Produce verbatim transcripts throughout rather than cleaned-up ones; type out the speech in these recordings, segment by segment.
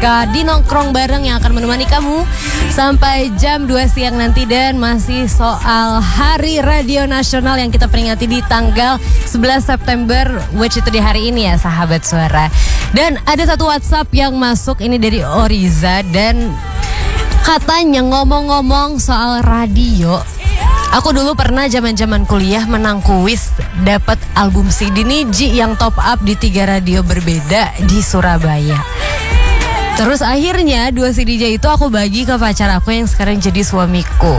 Siska di Nongkrong Bareng yang akan menemani kamu sampai jam dua siang nanti. Dan masih soal Hari Radio Nasional yang kita peringati di tanggal sebelas September, which itu di hari ini ya sahabat suara. Dan ada satu WhatsApp yang masuk, ini dari Oriza, dan katanya ngomong-ngomong soal radio, aku dulu pernah zaman-zaman kuliah menang kuis dapat album C D Niji yang top up di tiga radio berbeda di Surabaya. Terus akhirnya dua C D-nya itu aku bagi ke pacar aku yang sekarang jadi suamiku.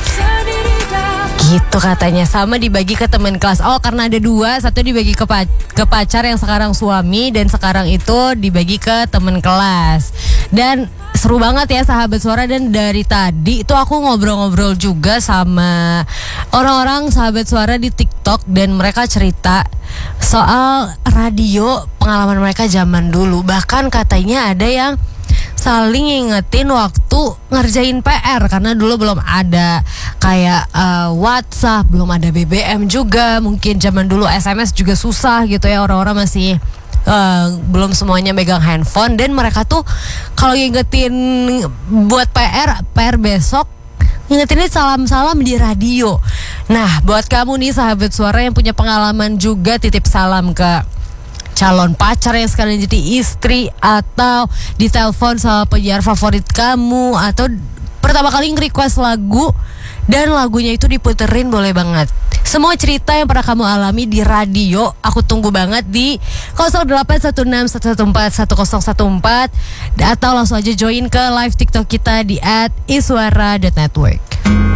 Gitu katanya, sama dibagi ke teman kelas. Oh, karena ada dua, satu dibagi ke, pa- ke pacar yang sekarang suami, dan sekarang itu dibagi ke teman kelas. Dan seru banget ya sahabat suara. Dan dari tadi itu aku ngobrol-ngobrol juga sama orang-orang sahabat suara di TikTok, dan mereka cerita soal radio, pengalaman mereka zaman dulu. Bahkan katanya ada yang saling ngingetin waktu ngerjain P R, karena dulu belum ada kayak uh, WhatsApp, belum ada B B M juga. Mungkin zaman dulu S M S juga susah gitu ya, orang-orang masih uh, belum semuanya megang handphone. Dan mereka tuh kalau ngingetin buat P R, P R besok, ngingetinnya salam-salam di radio. Nah, buat kamu nih sahabat suara yang punya pengalaman juga, titip salam ke calon pacar yang sekarang jadi istri, atau ditelepon sama penyiar favorit kamu, atau pertama kali nge-request lagu dan lagunya itu diputerin, boleh banget. Semua cerita yang pernah kamu alami di radio, aku tunggu banget di nol delapan satu enam satu satu empat satu nol satu empat, atau langsung aja join ke live TikTok kita di at iswara dot network.